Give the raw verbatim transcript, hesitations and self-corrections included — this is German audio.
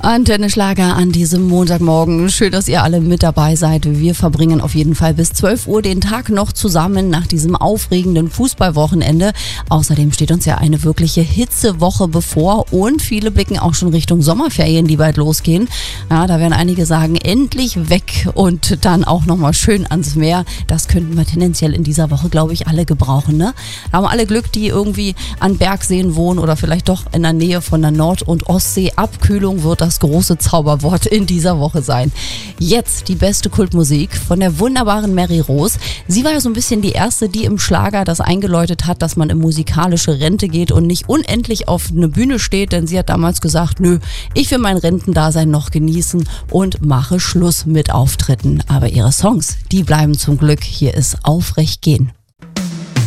Antenne Schlager an diesem Montagmorgen. Schön, dass ihr alle mit dabei seid. Wir verbringen auf jeden Fall bis zwölf Uhr den Tag noch zusammen nach diesem aufregenden Fußballwochenende. Außerdem steht uns ja eine wirkliche Hitzewoche bevor und viele blicken auch schon Richtung Sommerferien, die bald losgehen. Ja, da werden einige sagen, endlich weg und dann auch nochmal schön ans Meer. Das könnten wir tendenziell in dieser Woche, glaube ich, alle gebrauchen. Ne? Da haben alle Glück, die irgendwie an Bergseen wohnen oder vielleicht doch in der Nähe von der Nord- und Ostsee. Abkühlung wird das große Zauberwort in dieser Woche sein. Jetzt die beste Kultmusik von der wunderbaren Mary Rose. Sie war ja so ein bisschen die erste, die im Schlager das eingeläutet hat, dass man in musikalische Rente geht und nicht unendlich auf eine Bühne steht, denn sie hat damals gesagt, nö, ich will mein Rentendasein noch genießen und mache Schluss mit Auftritten. Aber ihre Songs, die bleiben zum Glück. Hier ist Aufrecht gehen.